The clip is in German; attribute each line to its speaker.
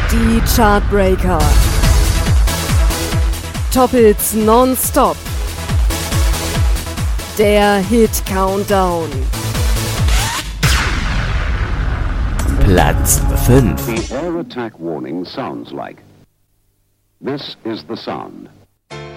Speaker 1: Die Chartbreaker. Top Hits nonstop. Der Hit Countdown.
Speaker 2: Platz 5.
Speaker 3: The air attack warning sounds like. This is the sound.